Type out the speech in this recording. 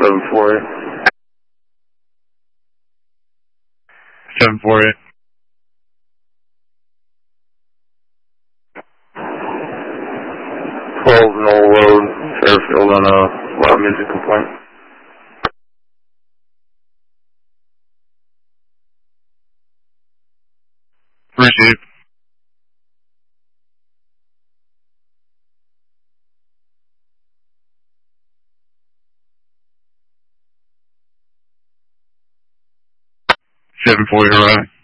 748. 748. Knoll Road, Fairfield on a loud music complaint. Received. Seven 4, you're right.